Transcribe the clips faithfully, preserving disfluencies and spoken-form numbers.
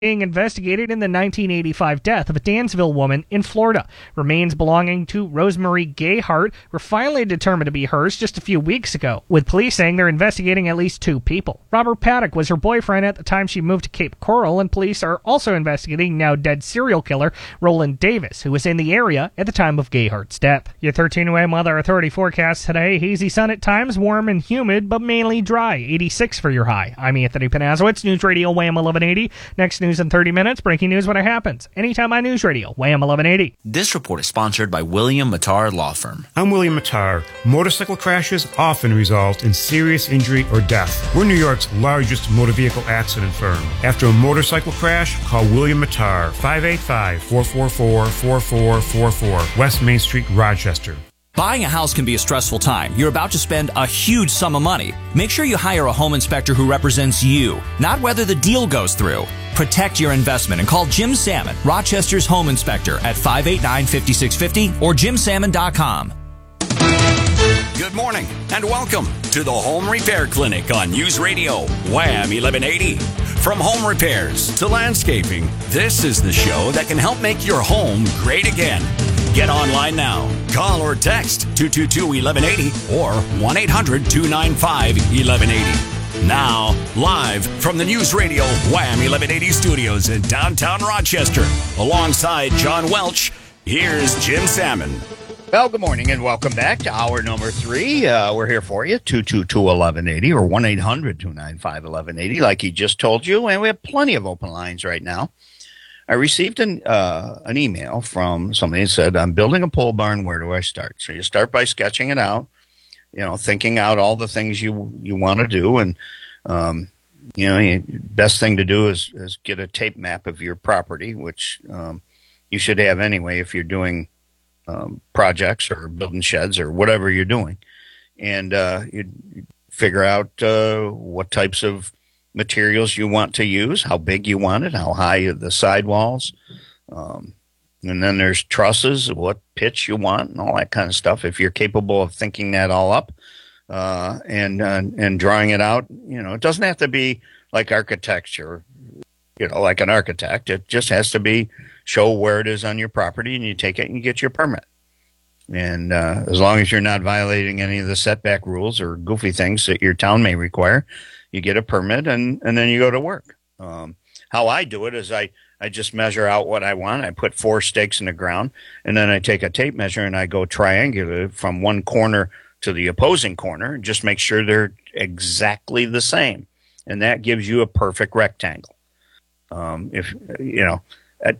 being investigated in the nineteen eighty-five death of a Dansville woman in Florida. Remains belonging to Rosemary Gayhart were finally determined to be hers just a few weeks ago, with police saying they're investigating at least two people. Robert Paddock was her boyfriend at the time she moved to Cape Coral, and police are also investigating now dead serial killer Roland Davis, who was in the area at the time of Gayhart's death. Your thirteen A M Weather Authority forecast today: hazy sun at times, warm and humid, but mainly dry. eighty-six for your high. I'm Anthony Panazowitz, News Radio Wham eleven eighty. Next news in thirty minutes, breaking news when it happens. Anytime on News Radio, Wham eleven eighty. This report is sponsored by William Mattar Law Firm. I'm William Mattar. Motorcycle crashes often result in serious injury or death. We're New York's largest motor vehicle accident firm. After a motorcycle crash, call William Mattar, five eight five, four four four, four four four four, West Main Street, Rochester. Buying a house can be a stressful time. You're about to spend a huge sum of money. Make sure you hire a home inspector who represents you, not whether the deal goes through. Protect your investment and call Jim Salmon, Rochester's home inspector, at five eight nine, five six five zero or jim salmon dot com. Good morning and welcome to the Home Repair Clinic on News Radio Wham eleven eighty. From home repairs to landscaping, this is the show that can help make your home great again. Get online now. Call or text two two two, eleven eighty or one eight hundred, two nine five, eleven eighty. Now, live from the News Radio Wham eleven eighty studios in downtown Rochester, alongside John Welch, here's Jim Salmon. Well, good morning and welcome back to hour number three. Uh, we're here for you, two two two, eleven eighty or one eight hundred, two nine five, eleven eighty, like he just told you. And we have plenty of open lines right now. I received an uh, an email from somebody that said, I'm building a pole barn. Where do I start? So you start by sketching it out, you know, thinking out all the things you, you want to do. And, um, you know, the best thing to do is, is get a tape map of your property, which um, you should have anyway if you're doing um, projects or building sheds or whatever you're doing. And uh, you figure out uh, what types of materials you want to use, how big you want it, how high the sidewalls, um, and then there's trusses, what pitch you want, and all that kind of stuff. If you're capable of thinking that all up uh, and uh, and drawing it out, you know, it doesn't have to be like architecture, you know, like an architect. It just has to be show where it is on your property, and you take it and you get your permit. And uh, as long as you're not violating any of the setback rules or goofy things that your town may require, you get a permit, and, and then you go to work. Um, how I do it is I, I just measure out what I want. I put four stakes in the ground, and then I take a tape measure, and I go triangular from one corner to the opposing corner, and just make sure they're exactly the same. And that gives you a perfect rectangle. Um, if, you know, a,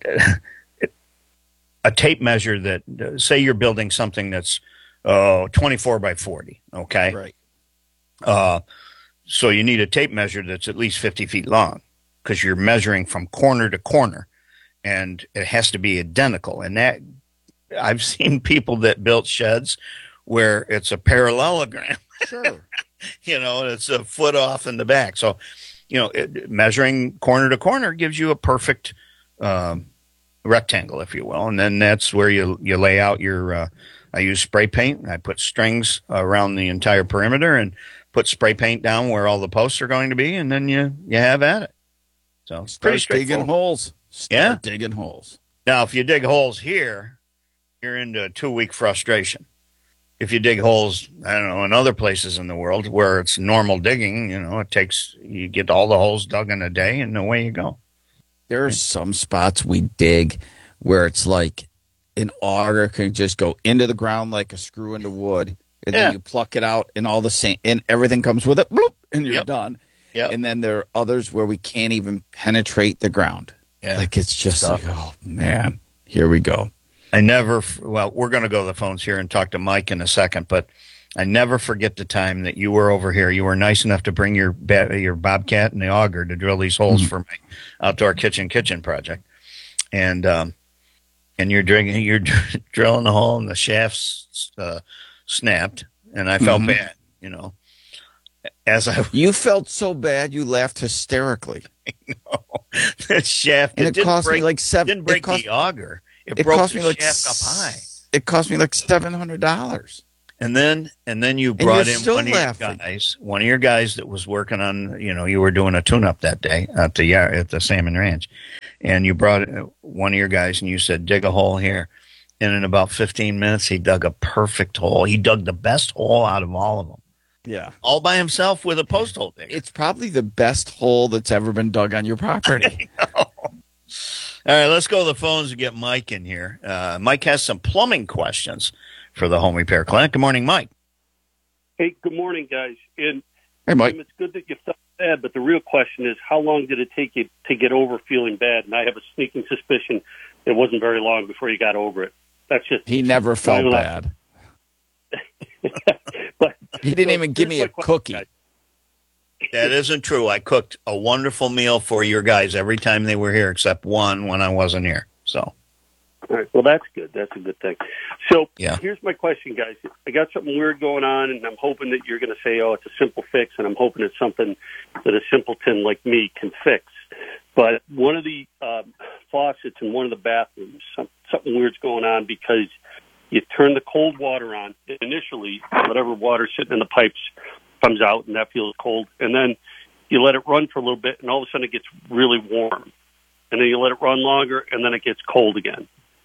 a tape measure that, uh, say you're building something that's uh, twenty-four by forty, okay? Right. Uh, So you need a tape measure that's at least fifty feet long, because you're measuring from corner to corner, and it has to be identical. And that, I've seen people that built sheds where it's a parallelogram. Sure. You know, it's a foot off in the back. So, you know, it, measuring corner to corner gives you a perfect um, rectangle, if you will. And then that's where you you lay out your. Uh, I use spray paint. I put strings around the entire perimeter and put spray paint down where all the posts are going to be, and then you, you have at it. So it's pretty Start digging straightforward. holes. Start Yeah. digging holes. Now, if you dig holes here, you're into a two-week frustration. If you dig holes, I don't know, in other places in the world where it's normal digging, you know, it takes, you get all the holes dug in a day, and away you go. There are some spots we dig where it's like an auger can just go into the ground like a screw into wood. And Yeah. then you pluck it out, and all the same, and everything comes with it, bloop, and you're Yep. done. Yep. And then there are others where we can't even penetrate the ground. Yeah. Like it's just Stuff. like, oh man, here we go. I never, well, we're going to go to the phones here and talk to Mike in a second, but I never forget the time that you were over here. You were nice enough to bring your your Bobcat and the auger to drill these holes mm-hmm. for my outdoor kitchen kitchen project, and um, and you're drilling you're drilling the hole, and the shafts uh, snapped, and I felt mm-hmm. bad, you know. As I you felt so bad, you laughed hysterically. No, the shaft and it, it cost break, me like seven. Didn't break it cost, the auger. It, it broke cost the me like shaft up high. It cost me like seven hundred dollars. And then, and then you brought in still one of laughing. your guys, one of your guys that was working on, you know, you were doing a tune-up that day at the yeah, at the Salmon Ranch, and you brought one of your guys and you said, dig a hole here. And in about fifteen minutes, he dug a perfect hole. He dug the best hole out of all of them. Yeah. All by himself with a post hole digger. It's probably the best hole that's ever been dug on your property. All right, let's go to the phones and get Mike in here. Uh, Mike has some plumbing questions for the Home Repair Clinic. Good morning, Mike. Hey, good morning, guys. And Hey, Mike. Jim, it's good that you felt bad, but the real question is, how long did it take you to get over feeling bad? And I have a sneaking suspicion it wasn't very long before you got over it. That's just He never felt bad. but He didn't so even give here's me my a question, cookie. guys. That isn't true. I cooked a wonderful meal for your guys every time they were here, except one when I wasn't here. So, All right. Well, that's good. That's a good thing. So Yeah. here's my question, guys. I got something weird going on, and I'm hoping that you're going to say, oh, it's a simple fix, and I'm hoping it's something that a simpleton like me can fix. But one of the um, faucets in one of the bathrooms, some, something weird's going on because you turn the cold water on. Initially, whatever water's sitting in the pipes comes out, and that feels cold. And then you let it run for a little bit, and all of a sudden it gets really warm. And then you let it run longer, and then it gets cold again.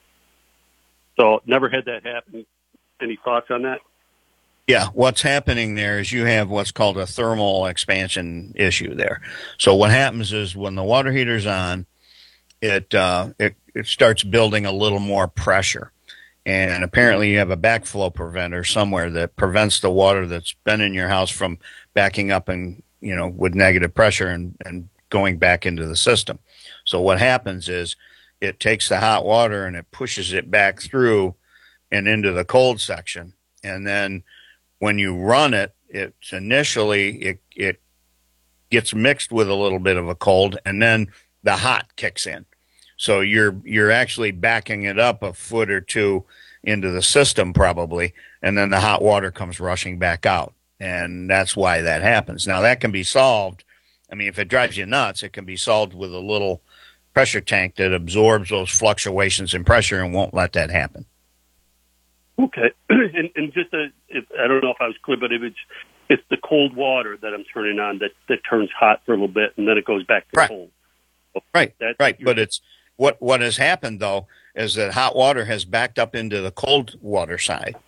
So never had that happen. Any thoughts on that? yeah, what's happening there is you have what's called a thermal expansion issue there. So what happens is when the water heater's on, it uh, it, it starts building a little more pressure. And apparently you have a backflow preventer somewhere that prevents the water that's been in your house from backing up and, you know, with negative pressure and, and going back into the system. So what happens is it takes the hot water and it pushes it back through and into the cold section. And then when you run it, it's initially, it, it gets mixed with a little bit of a cold, and then the hot kicks in. So you're you're actually backing it up a foot or two into the system probably, and then the hot water comes rushing back out. And that's why that happens. Now, that can be solved. I mean, if it drives you nuts, it can be solved with a little pressure tank that absorbs those fluctuations in pressure and won't let that happen. Okay. and, and just a, if, I don't know if I was clear, but if it's it's the cold water that I'm turning on that, that turns hot for a little bit, and then it goes back to Right. cold. Right, That's right. your- But it's what what has happened though is that hot water has backed up into the cold water side,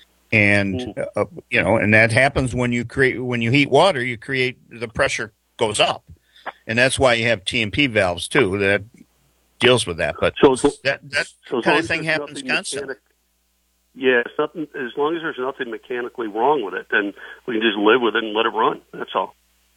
and uh, you know, and that happens when you create when you heat water, you create the pressure goes up, and that's why you have T M P valves too that deals with that. But So it's- that that So as kind long of as thing there's happens nothing constantly. mechanic- Yeah, it's nothing, as long as there's nothing mechanically wrong with it, then we can just live with it and let it run. That's all.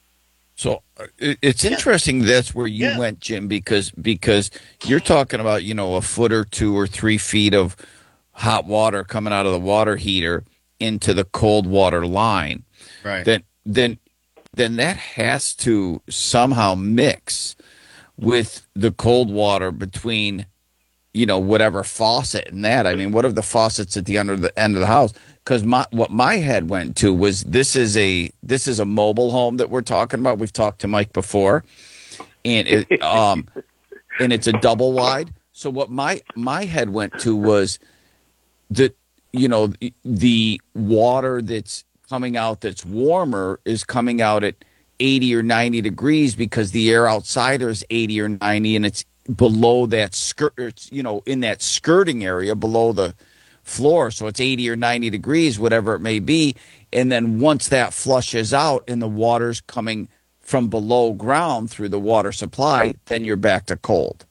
So uh, it- it's interesting that's where you Yeah. went, Jim, because because you're talking about, you know, a foot or two or three feet of hot water coming out of the water heater into the cold water line. Right. Then then then that has to somehow mix with the cold water between, you know, whatever faucet and that. I mean, what are the faucets at the end of the end of the house? Because my what my head went to was this is a this is a mobile home that we're talking about. We've talked to Mike before, and it um and it's a double wide. So what my my head went to was that, you know, the water that's coming out that's warmer is coming out at eighty or ninety degrees because the air outside is eighty or ninety, and it's below that skirt, it's, you know, in that skirting area below the floor. So it's eighty or ninety degrees, whatever it may be. And then once that flushes out and the water's coming from below ground through the water supply, then you're back to cold.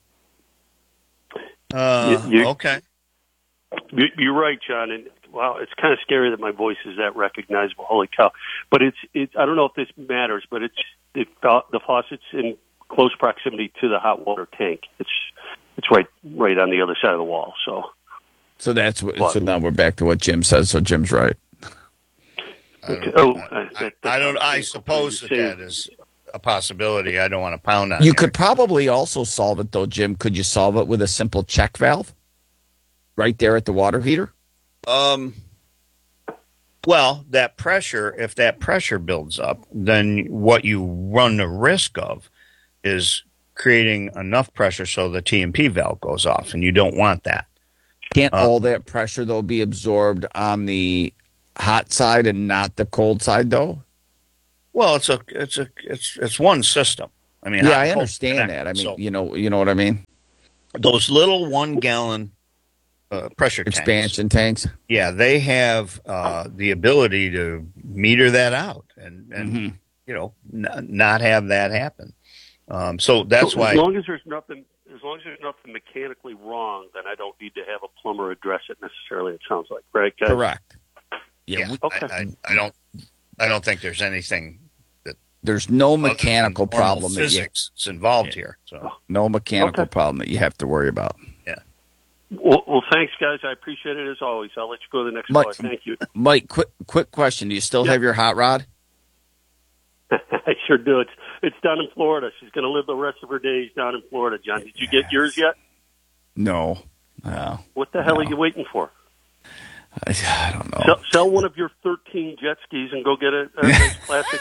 Uh, You- you- okay. You- You're right, John. And wow, it's kind of scary that my voice is that recognizable. Holy cow! But it's it's. I don't know if this matters, but it's it, the faucet's in close proximity to the hot water tank. It's it's right right on the other side of the wall. So So that's what, What? so now we're back to what Jim says. So Jim's right. I don't, Oh, I, uh, I, that- I don't. I suppose that that is a possibility. I don't want to pound on You it. could probably also solve it though, Jim. Could you solve it with a simple check valve right there at the water heater? Um, well, that pressure, if that pressure builds up, then what you run the risk of is creating enough pressure so the T M P valve goes off, and you don't want that. Can't Uh, all that pressure though be absorbed on the hot side and not the cold side, though? Well, it's a it's a it's it's one system. I mean, yeah, I understand that. I mean, so you know, you know what I mean. Those little one gallon uh, pressure expansion tanks, tanks. Yeah, they have uh, the ability to meter that out and and mm-hmm. you know n- not have that happen. Um, so that's so why. As long as there's nothing, as long as there's nothing mechanically wrong, then I don't need to have a plumber address it necessarily. It sounds like, right, guys? Correct. Yeah, yeah we, okay. I, I, I don't. I don't think there's anything that there's no mechanical problem that physics is involved yeah. here. So no mechanical okay. problem that you have to worry about. Yeah. Well, well, thanks, guys. I appreciate it as always. I'll let you go to the next Mike, caller. Thank you, Mike. Quick, quick question: do you still yeah. have your hot rod? I sure do. It's it's down in Florida. She's going to live the rest of her days down in Florida. John, did you get yours yet? No. No. What the hell no. are you waiting for? I, I don't know. Sell, sell one of your thirteen jet skis and go get a, a nice classic.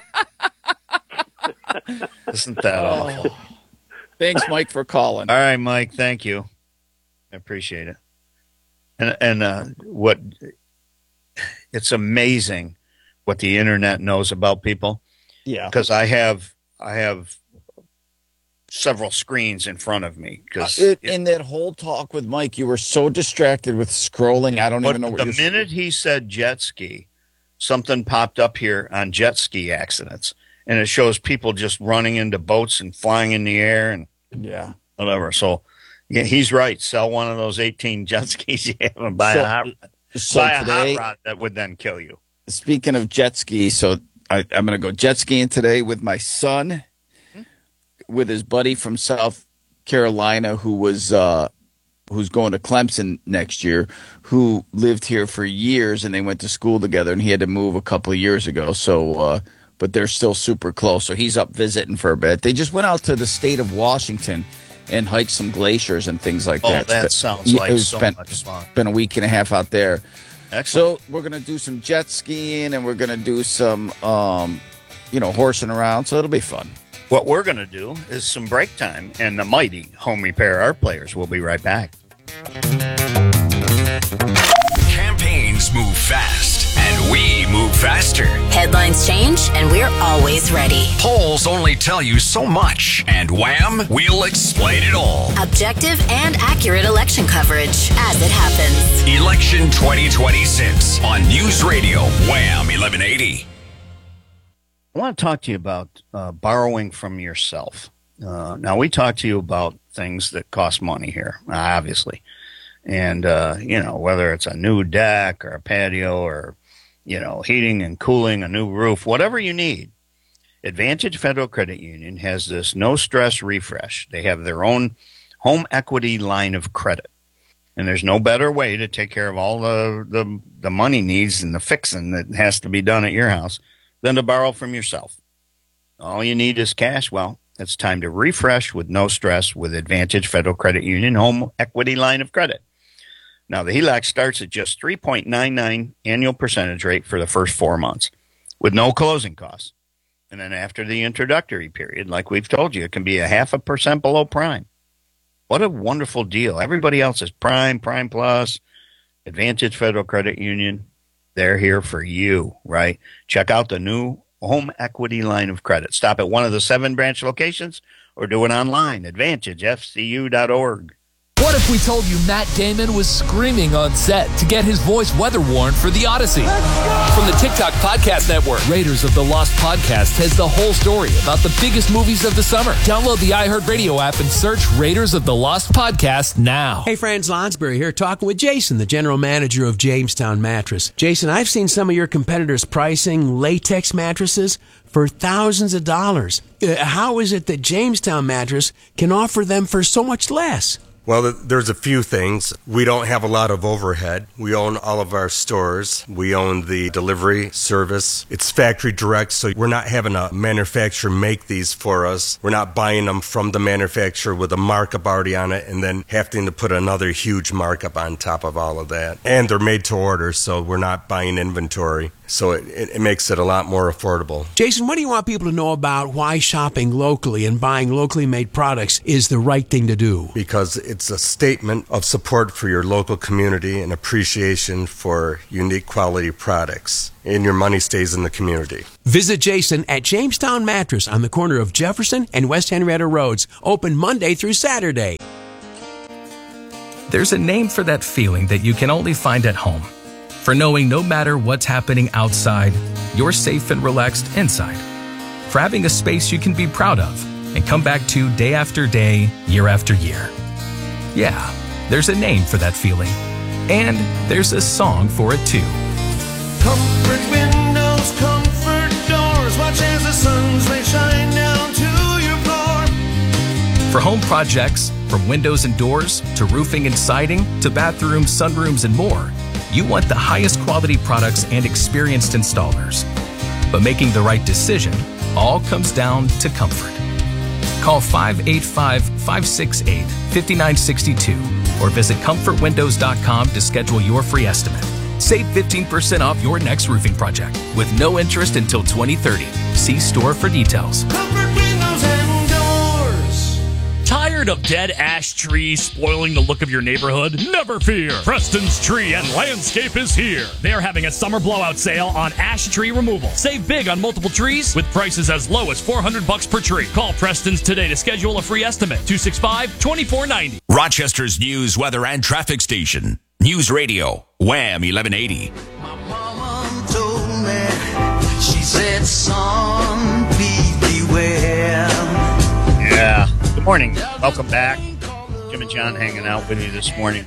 Isn't that awful? Oh. Thanks, Mike, for calling. All right, Mike. Thank you. I appreciate it. And and uh, what it's amazing what the internet knows about people. Yeah, because I have I have several screens in front of me. Because uh, in that whole talk with Mike, you were so distracted with scrolling. I don't even know what the you're minute he said jet ski, something popped up here on jet ski accidents, and it shows people just running into boats and flying in the air and yeah, whatever. So yeah, he's right. Sell one of those eighteen jet skis you have and buy so, a hot so buy today, a hot rod that would then kill you. Speaking of jet ski, so I, I'm going to go jet skiing today with my son, hmm? with his buddy from South Carolina who was uh, who's going to Clemson next year, who lived here for years, and they went to school together, and he had to move a couple of years ago. So, uh, but they're still super close. So he's up visiting for a bit. They just went out to the state of Washington and hiked some glaciers and things like oh, that. Oh, that but, sounds like so been, much fun. Been a week and a half out there. Excellent. So we're going to do some jet skiing, and we're going to do some, um, you know, horsing around. So it'll be fun. What we're going to do is some break time, and the mighty Home Repair Art Players will be right back. Campaigns move fast, and we move faster. Headlines change, and we're always ready. Polls only tell you so much, and wham, we'll explain it all. Objective and accurate election coverage as it happens. Election twenty twenty-six on News Radio Wham eleven eighty. I want to talk to you about uh, borrowing from yourself. Uh, now, we talk to you about things that cost money here, obviously. And, uh, you know, whether it's a new deck or a patio or, you know, heating and cooling, a new roof, whatever you need. Advantage Federal Credit Union has this no-stress refresh. They have their own home equity line of credit. And there's no better way to take care of all the, the, the money needs and the fixing that has to be done at your house than to borrow from yourself. All you need is cash. Well, it's time to refresh with no stress with Advantage Federal Credit Union Home Equity Line of Credit. Now, the H E L A C starts at just three point nine nine annual percentage rate for the first four months with no closing costs. And then after the introductory period, like we've told you, it can be a half a percent below prime. What a wonderful deal. Everybody else is Prime, Prime Plus, Advantage Federal Credit Union. They're here for you, right? Check out the new home equity line of credit. Stop at one of the seven branch locations or do it online, advantage f c u dot org. What if we told you Matt Damon was screaming on set to get his voice weather warned for The Odyssey? From the TikTok Podcast Network, Raiders of the Lost Podcast has the whole story about the biggest movies of the summer. Download the iHeartRadio app and search Raiders of the Lost Podcast now. Hey, Franz Lonsberry here, talking with Jason, the general manager of Jamestown Mattress. Jason, I've seen some of your competitors pricing latex mattresses for thousands of dollars. Uh, how is it that Jamestown Mattress can offer them for so much less? Well, there's a few things. We don't have a lot of overhead. We own all of our stores. We own the delivery service. It's factory direct, so we're not having a manufacturer make these for us. We're not buying them from the manufacturer with a markup already on it and then having to put another huge markup on top of all of that. And they're made to order, so we're not buying inventory. So it, it, it makes it a lot more affordable. Jason, what do you want people to know about why shopping locally and buying locally made products is the right thing to do? Because it's a statement of support for your local community and appreciation for unique quality products. And your money stays in the community. Visit Jason at Jamestown Mattress on the corner of Jefferson and West Henrietta Roads. Open Monday through Saturday. There's a name for that feeling that you can only find at home. For knowing no matter what's happening outside, you're safe and relaxed inside. For having a space you can be proud of and come back to day after day, year after year. Yeah, there's a name for that feeling. And there's a song for it too. Comfort windows, comfort doors. Watch as the sun's rays shine down to your floor. For home projects, from windows and doors to roofing and siding to bathrooms, sunrooms, and more, you want the highest quality products and experienced installers. But making the right decision all comes down to comfort. Call five eight five, five six eight, five nine six two or visit comfort windows dot com to schedule your free estimate. Save fifteen percent off your next roofing project with no interest until twenty thirty. See store for details. Comfort windows and doors. Tired of dead ash trees spoiling the look of your neighborhood? Never fear! Preston's Tree and Landscape is here. They are having a summer blowout sale on ash tree removal. Save big on multiple trees with prices as low as four hundred bucks per tree. Call Preston's today to schedule a free estimate. two six five, two four nine zero. Rochester's news, weather, and traffic station. News Radio, Wham eleven eighty. My mama told me, she said, son, please beware. Yeah. Good morning. Welcome back. Jim and John hanging out with you this morning.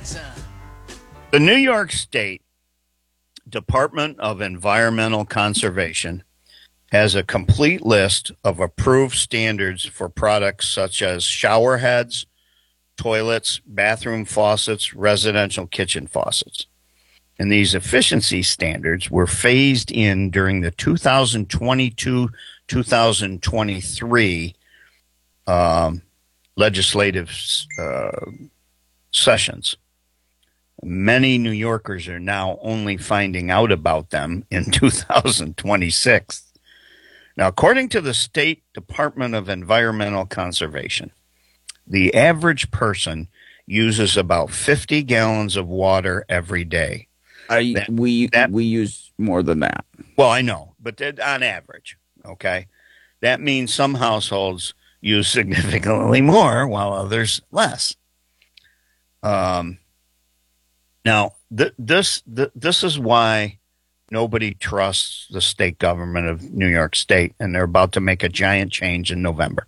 The New York State Department of Environmental Conservation has a complete list of approved standards for products such as shower heads, toilets, bathroom faucets, residential kitchen faucets. And these efficiency standards were phased in during the two thousand twenty-two to two thousand twenty-three um, legislative uh, sessions. Many New Yorkers are now only finding out about them in two thousand twenty-six. Now, according to the State Department of Environmental Conservation, the average person uses about fifty gallons of water every day. I, that, we that, we use more than that. Well, I know, but on average, okay? That means some households use significantly more while others less. Um. Now, th- this th- this is why nobody trusts the state government of New York State, and they're about to make a giant change in November.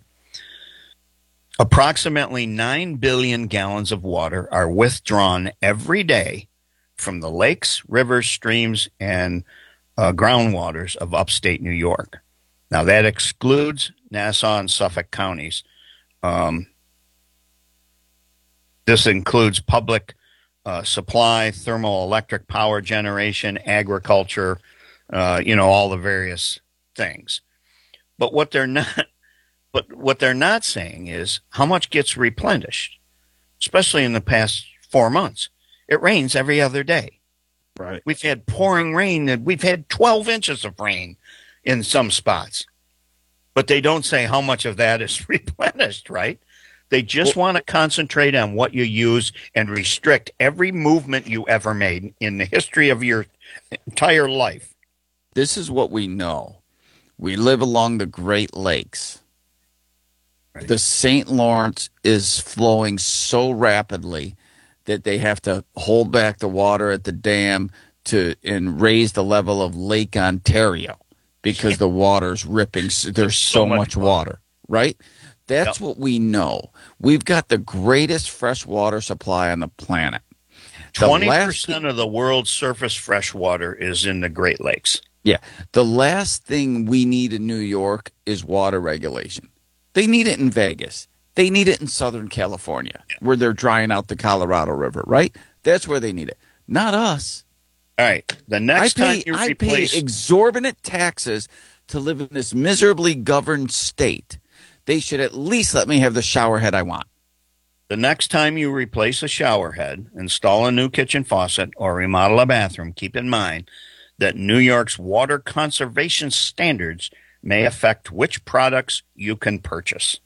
Approximately nine billion gallons of water are withdrawn every day from the lakes, rivers, streams, and uh, groundwaters of upstate New York. Now, that excludes Nassau and Suffolk counties. Um, this includes public uh, supply, thermal electric power generation, agriculture, uh, you know, all the various things. But what they're not But what they're not saying is how much gets replenished, especially in the past four months. It rains every other day. Right. We've had pouring rain, and we've had twelve inches of rain in some spots. But they don't say how much of that is replenished, right? They just well, want to concentrate on what you use and restrict every movement you ever made in the history of your entire life. This is what we know. We live along the Great Lakes. The Saint Lawrence is flowing so rapidly that they have to hold back the water at the dam to and raise the level of Lake Ontario because the water's ripping. There's so, so much, much water, right? That's yep. what we know. We've got the greatest fresh water supply on the planet. twenty percent of the world's surface fresh water is in the Great Lakes. Yeah. The last thing we need in New York is water regulation. They need it in Vegas. They need it in Southern California, yeah. where they're drying out the Colorado River, right? That's where they need it. Not us. All right. The next I pay, time you I replace... pay exorbitant taxes to live in this miserably governed state. They should at least let me have the shower head I want. The next time you replace a shower head, install a new kitchen faucet, or remodel a bathroom, keep in mind that New York's water conservation standards may affect which products you can purchase.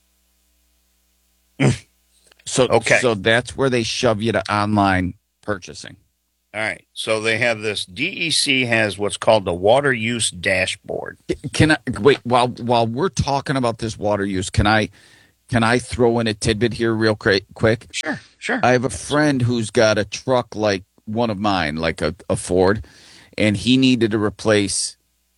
So, okay. so that's where they shove you to online purchasing. All right. So they have this. D E C has what's called the water use dashboard. Can I wait while while we're talking about this water use? Can I can I throw in a tidbit here real quick? Quick. Sure, sure. I have a friend who's got a truck like one of mine, like a, a Ford, and he needed to replace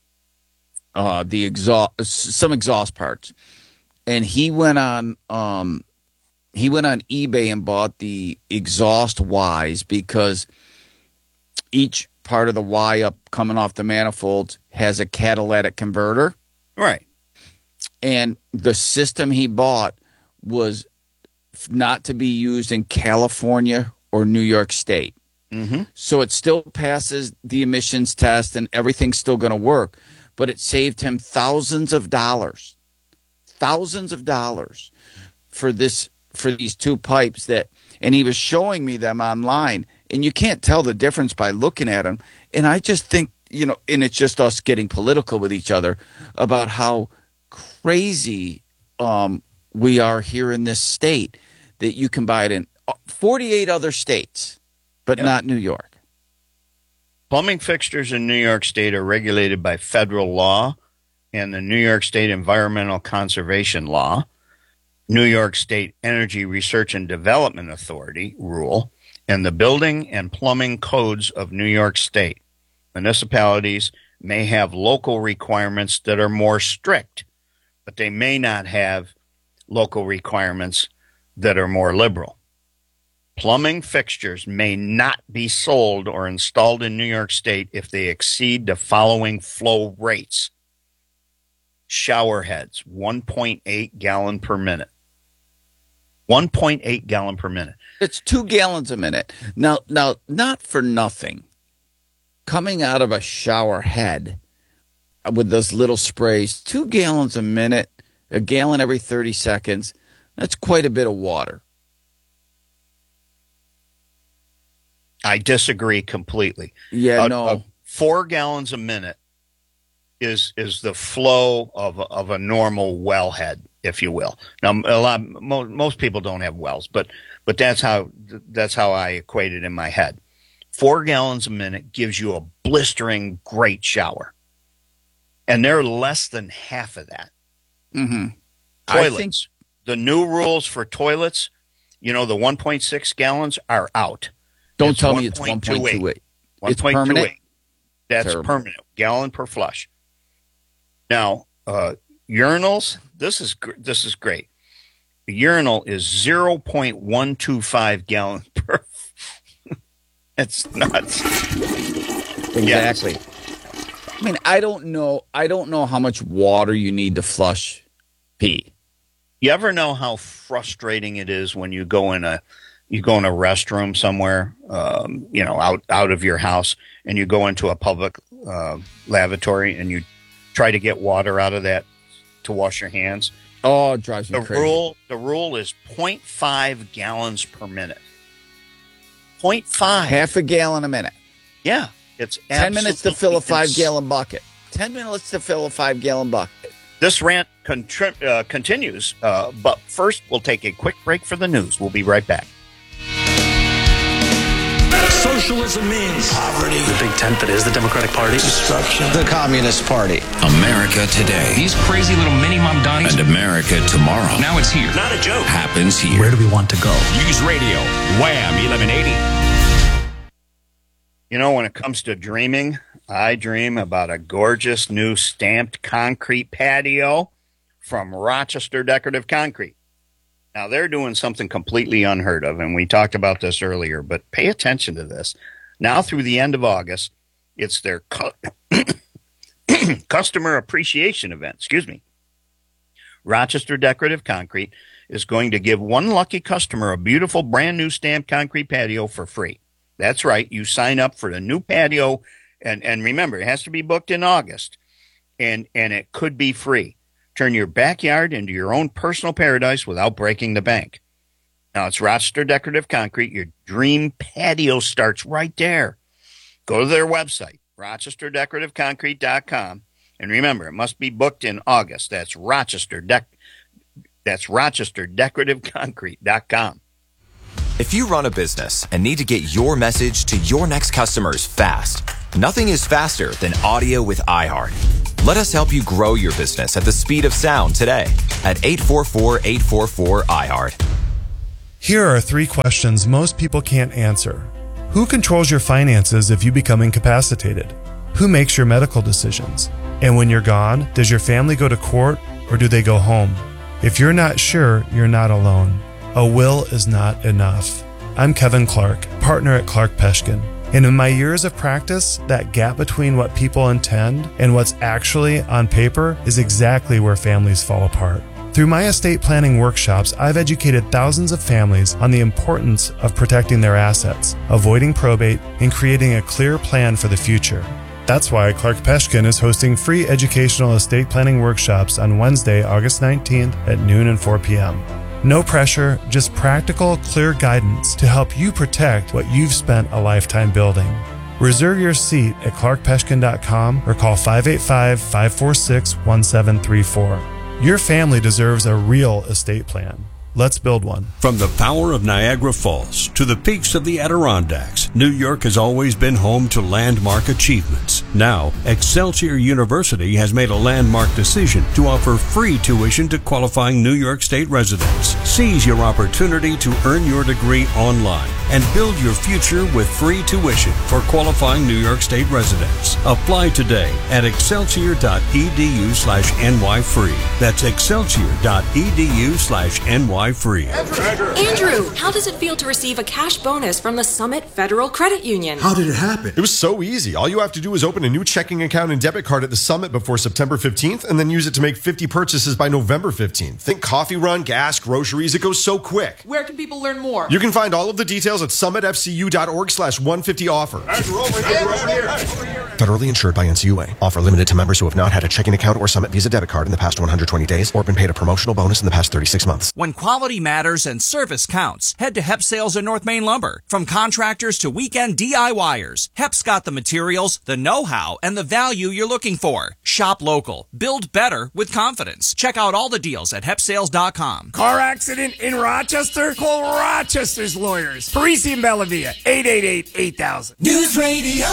uh, the exhaust, some exhaust parts, and he went on um, he went on eBay and bought the exhaust Ys because each part of the Y up coming off the manifolds has a catalytic converter. Right. And the system he bought was not to be used in California or New York State. Mm-hmm. So it still passes the emissions test and everything's still going to work. But it saved him thousands of dollars, thousands of dollars for this, for these two pipes that, and he was showing me them online. And you can't tell the difference by looking at them. And I just think, you know, and it's just us getting political with each other about how crazy um, we are here in this state that you can buy it in forty-eight other states, but yep. not New York. Plumbing fixtures in New York State are regulated by federal law and the New York State Environmental Conservation Law, New York State Energy Research and Development Authority rule, and the building and plumbing codes of New York State. Municipalities may have local requirements that are more strict, but they may not have local requirements that are more liberal. Plumbing fixtures may not be sold or installed in New York State if they exceed the following flow rates. Shower heads, one point eight gallon per minute. one point eight gallon per minute. It's two gallons a minute. Now, now, not for nothing. Coming out of a shower head with those little sprays, two gallons a minute, a gallon every thirty seconds, that's quite a bit of water. I disagree completely. Yeah, uh, no. Uh, four gallons a minute is is the flow of of a normal wellhead, if you will. Now, a lot mo- most people don't have wells, but but that's how that's how I equate it in my head. Four gallons a minute gives you a blistering great shower, and they're less than half of that. Mm-hmm. Toilets. I think- the new rules for toilets, you know, the one point six gallons are out. Don't it's tell me it's one point two eight. It's permanent? That's Terrible. permanent. Gallon per flush. Now, uh, urinals, this is gr- this is great. The urinal is zero point one two five gallons per. It's nuts. Exactly. Yes. I mean, I don't know. I don't know how much water you need to flush pee. You ever know how frustrating it is when you go in a you go in a restroom somewhere, um, you know, out out of your house, and you go into a public uh, lavatory and you try to get water out of that to wash your hands? Oh, it drives me the crazy. Rule, the rule is zero point five gallons per minute. zero point five. Half a gallon a minute. Yeah. It's ten minutes to fill a absolutely ins- five-gallon bucket. Ten minutes to fill a five-gallon bucket. This rant contri- uh, continues, uh, but first we'll take a quick break for the news. We'll be right back. Socialism means poverty. The big tent that is the Democratic Party. Destruction. The Communist Party. America today. These crazy little mini mom dummies. And America tomorrow. Now it's here. Not a joke. Happens here. Where do we want to go? News Radio, Wham eleven eighty. You know, when it comes to dreaming, I dream about a gorgeous new stamped concrete patio from Rochester Decorative Concrete. Now, they're doing something completely unheard of, and we talked about this earlier, but pay attention to this. Now through the end of August, it's their cu- customer appreciation event. Excuse me. Rochester Decorative Concrete is going to give one lucky customer a beautiful brand new stamped concrete patio for free. That's right. You sign up for the new patio, and, and remember, it has to be booked in August, and, and it could be free. Turn your backyard into your own personal paradise without breaking the bank. Now, it's Rochester Decorative Concrete. Your dream patio starts right there. Go to their website, Rochester Decorative Concrete dot com. And remember, it must be booked in August. That's Rochester Dec- That's Rochester Decorative Concrete dot com. If you run a business and need to get your message to your next customers fast, nothing is faster than audio with iHeart. Let us help you grow your business at the speed of sound today at eight four four, eight four four, iHeart. Here are three questions most people can't answer. Who controls your finances if you become incapacitated? Who makes your medical decisions? And when you're gone, does your family go to court or do they go home? If you're not sure, you're not alone. A will is not enough. I'm Kevin Clark, partner at Clark Peshkin. And in my years of practice, that gap between what people intend and what's actually on paper is exactly where families fall apart. Through my estate planning workshops, I've educated thousands of families on the importance of protecting their assets, avoiding probate, and creating a clear plan for the future. That's why Clark Peshkin is hosting free educational estate planning workshops on Wednesday, August nineteenth at noon and four p.m. No pressure, just practical, clear guidance to help you protect what you've spent a lifetime building. Reserve your seat at clark peshkin dot com or call five eight five, five four six, one seven three four. Your family deserves a real estate plan. Let's build one. From the power of Niagara Falls to the peaks of the Adirondacks, New York has always been home to landmark achievements. Now, Excelsior University has made a landmark decision to offer free tuition to qualifying New York State residents. Seize your opportunity to earn your degree online and build your future with free tuition for qualifying New York State residents. Apply today at excelsior.edu slash ny free. That's excelsior.edu slash ny free. Andrew, how does it feel to receive a cash bonus from the Summit Federal Credit Union? How did it happen? It was so easy. All you have to do is open a new checking account and debit card at the Summit before September fifteenth and then use it to make fifty purchases by November fifteenth. Think coffee run, gas, groceries. It goes so quick. Where can people learn more? You can find all of the details at summitfcu.org slash 150 offer. Federally insured by N C U A. Offer limited to members who have not had a checking account or Summit Visa debit card in the past one hundred twenty days or been paid a promotional bonus in the past thirty-six months. When quality matters and service counts, head to Hep Sales in North Main Lumber. From contractors to weekend DIYers, Hep's got the materials, the know-how, and the value you're looking for. Shop local. Build better with confidence. Check out all the deals at hep sales dot com. Car accident in Rochester? Call Rochester's lawyers. Parisi and Bellavia, eight eight eight, eight thousand. News Radio.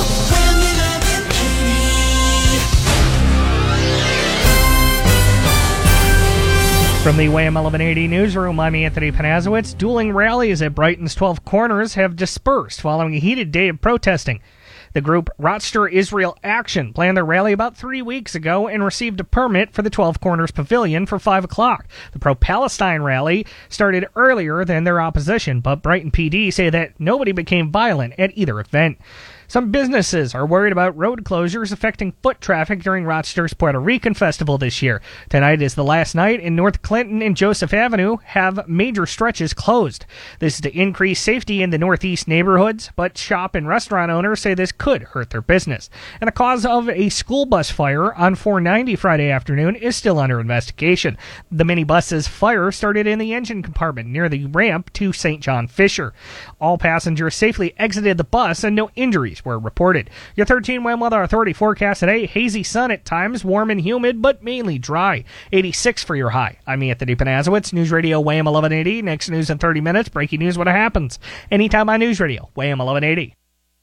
From the Wham eleven eighty newsroom, I'm Anthony Panazowitz. Dueling rallies at Brighton's twelve Corners have dispersed following a heated day of protesting. The group Rochester Israel Action planned their rally about three weeks ago and received a permit for the twelve Corners Pavilion for five o'clock. The pro-Palestine rally started earlier than their opposition, but Brighton P D say that nobody became violent at either event. Some businesses are worried about road closures affecting foot traffic during Rochester's Puerto Rican Festival this year. Tonight is the last night, and North Clinton and Joseph Avenue have major stretches closed. This is to increase safety in the northeast neighborhoods, but shop and restaurant owners say this could hurt their business. And the cause of a school bus fire on four ninety Friday afternoon is still under investigation. The minibus's fire started in the engine compartment near the ramp to Saint John Fisher. All passengers safely exited the bus and no injuries were reported. Your thirteen Wham Weather Authority forecast today: hazy sun at times, warm and humid, but mainly dry. eighty-six for your high. I'm Anthony Panazowitz, News Radio Wham eleven eighty. Next news in thirty minutes. Breaking news when it happens. Anytime on News Radio Wham eleven eighty.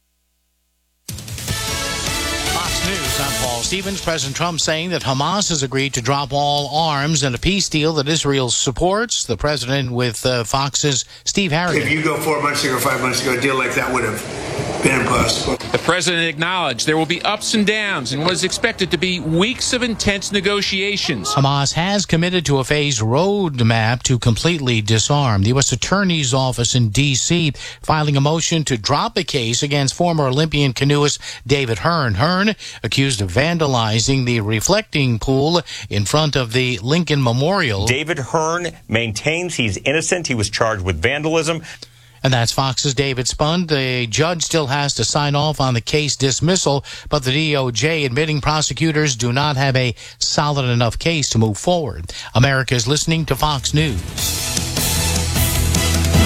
Fox News, I'm Paul Stevens. President Trump saying that Hamas has agreed to drop all arms in a peace deal that Israel supports. The president with uh, Fox's Steve Harrigan. If you go four months ago, five months ago, a deal like that would have been impossible. The president acknowledged there will be ups and downs in what is expected to be weeks of intense negotiations. Hamas has committed to a phased roadmap to completely disarm. The U S Attorney's Office in D C filing a motion to drop a case against former Olympian canoeist David Hearn. Hearn accused of vandalizing the reflecting pool in front of the Lincoln Memorial. David Hearn maintains he's innocent. He was charged with vandalism. And that's Fox's David Spund. The judge still has to sign off on the case dismissal, but the D O J admitting prosecutors do not have a solid enough case to move forward. America is listening to Fox News.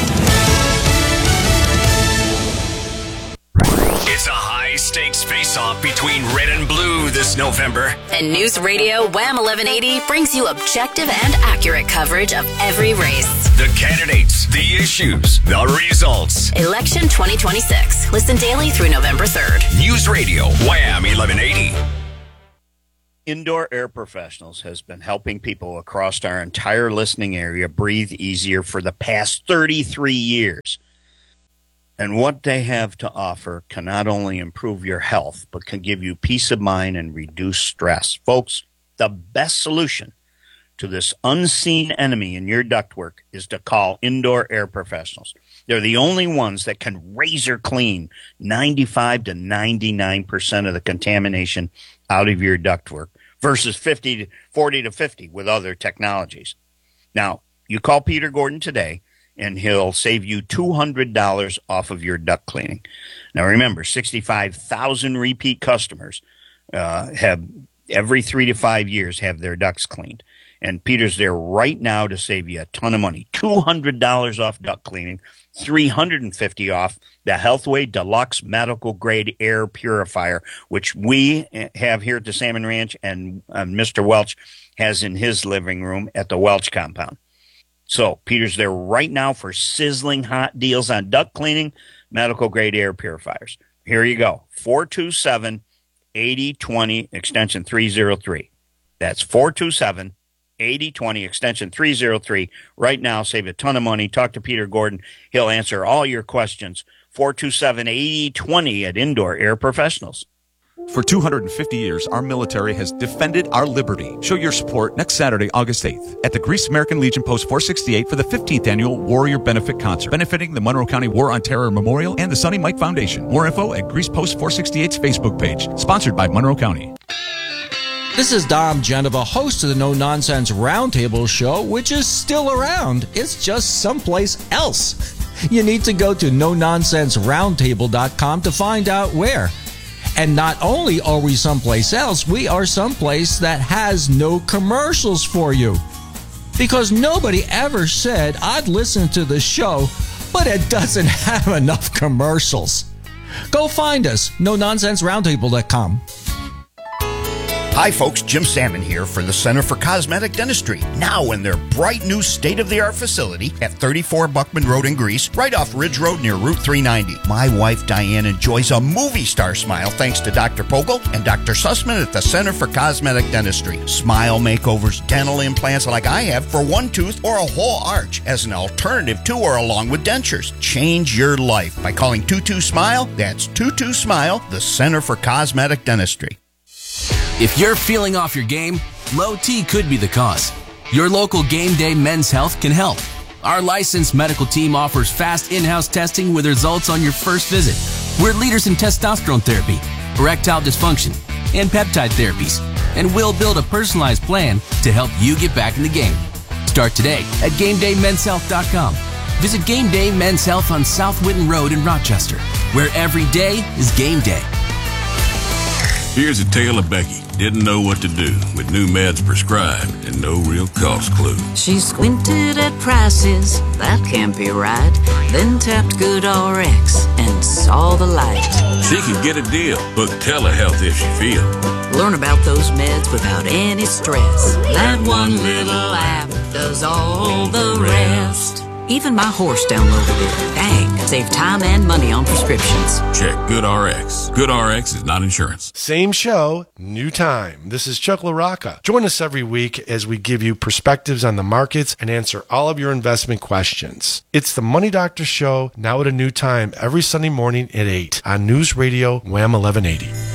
It's a high-stakes face-off swap between red and blue this November. And News Radio Wham eleven eighty brings you objective and accurate coverage of every race. The candidates, the issues, the results. Election twenty twenty-six. Listen daily through November third. News Radio Wham eleven eighty. Indoor Air Professionals has been helping people across our entire listening area breathe easier for the past thirty-three years. And what they have to offer can not only improve your health, but can give you peace of mind and reduce stress. Folks, the best solution to this unseen enemy in your ductwork is to call Indoor Air Professionals. They're the only ones that can razor clean ninety-five to ninety-nine percent of the contamination out of your ductwork versus fifty to forty to fifty with other technologies. Now, you call Peter Gordon today, and he'll save you two hundred dollars off of your duct cleaning. Now, remember, sixty-five thousand repeat customers uh, have every three to five years have their ducts cleaned. And Peter's there right now to save you a ton of money. two hundred dollars off duct cleaning, three hundred fifty dollars off the Healthway Deluxe Medical Grade Air Purifier, which we have here at the Salmon Ranch and uh, Mister Welch has in his living room at the Welch compound. So Peter's there right now for sizzling hot deals on duct cleaning, medical grade air purifiers. Here you go. four two seven, eight zero two zero, extension three zero three. That's four two seven, eight zero two zero, extension three zero three. Right now, save a ton of money. Talk to Peter Gordon. He'll answer all your questions. four two seven, eight zero two zero at Indoor Air Professionals. For two hundred fifty years, our military has defended our liberty. Show your support next Saturday, August eighth, at the Greece American Legion Post four sixty-eight for the fifteenth Annual Warrior Benefit Concert, benefiting the Monroe County War on Terror Memorial and the Sonny Mike Foundation. More info at Greece Post four sixty-eight's Facebook page. Sponsored by Monroe County. This is Dom Genova, host of the No Nonsense Roundtable Show, which is still around. It's just someplace else. You need to go to no nonsense roundtable dot com to find out where. And not only are we someplace else, we are someplace that has no commercials for you. Because nobody ever said, I'd listen to the show, but it doesn't have enough commercials. Go find us, no nonsense roundtable dot com. Hi, folks. Jim Salmon here for the Center for Cosmetic Dentistry. Now in their bright new state-of-the-art facility at thirty-four Buckman Road in Greece, right off Ridge Road near Route three ninety. My wife, Diane, enjoys a movie star smile thanks to Doctor Pogel and Doctor Sussman at the Center for Cosmetic Dentistry. Smile makeovers, dental implants like I have for one tooth or a whole arch as an alternative to or along with dentures. Change your life by calling two two SMILE. That's two two SMILE, the Center for Cosmetic Dentistry. If you're feeling off your game, low T could be the cause. Your local Game Day Men's Health can help. Our licensed medical team offers fast in-house testing with results on your first visit. We're leaders in testosterone therapy, erectile dysfunction, and peptide therapies, and we'll build a personalized plan to help you get back in the game. Start today at game day men's health dot com. Visit Game Day Men's Health on South Whitten Road in Rochester, where every day is game day. Here's a tale of Becky. Didn't know what to do with new meds prescribed and no real cost clue. She squinted at prices, that can't be right. Then tapped GoodRx and saw the light. She can get a deal. Book telehealth if she feels. Learn about those meds without any stress. That one little app does all the rest. Even my horse downloaded it. Dang, save time and money on prescriptions. Check GoodRx. GoodRx is not insurance. Same show, new time. This is Chuck LaRocca. Join us every week as we give you perspectives on the markets and answer all of your investment questions. It's the Money Doctor Show, now at a new time, every Sunday morning at eight on News Radio Wham eleven eighty.